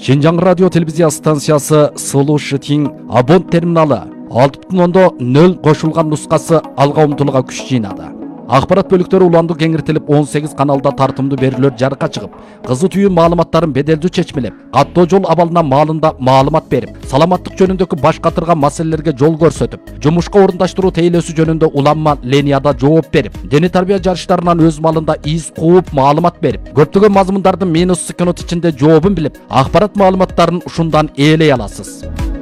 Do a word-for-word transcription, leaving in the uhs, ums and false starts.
Шинжаң радио телевизия станциясы Сулу Шитин абон терминалы алты бүтін оннан нөл қошылған нұсқасы алға ұмтылуға күш жинады. Ақпарат бөліктері уланды кеңіртіліп он сегиз каналда тартымды берілер жарыққа шығып, қызы түйін маалыматтарын беделді чечмелеп, қаттоо жол абалына маалында маалымат беріп, саламаттық жөнүндөгү баш катырган маселелерге жол көрсөтүп, жумушка орундаштыруу тейлөөсү жөнүндө уланма ленияда жооп берип, дене тарбия жарыштарынан өз малында из кууп маалымат берип, көптөгөн мазмундардын минус секунд ичинде жообун билип, ақпарат маалыматтарын ушундан ээлей аласыз.